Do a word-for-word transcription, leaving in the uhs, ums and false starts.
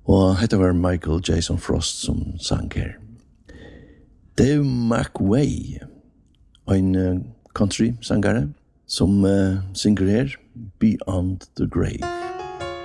Og hetta var Michael Jason Frost som sang her. Dave McWay, en uh, country-sangare, som uh, synger her, Beyond the Grave.